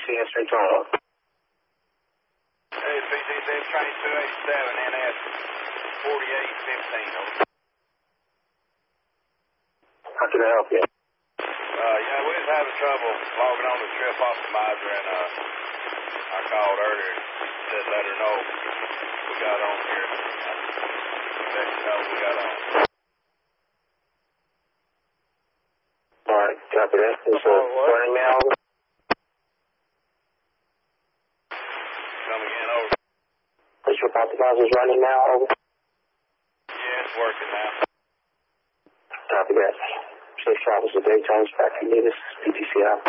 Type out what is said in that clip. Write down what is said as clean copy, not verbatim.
answering tone. Hey, PCC train 287, NS 4815, over. How can I help you? Yeah, we was having trouble logging on the trip optimizer, and I called earlier and said let her know we got on here. Let you know we got on. Alright, copy that. Is running now? Come again, over. Is your optimizer's running now? Over. Yeah, it's working now. Copy that. Safe travels to Daytona, back to me. This is PTC out.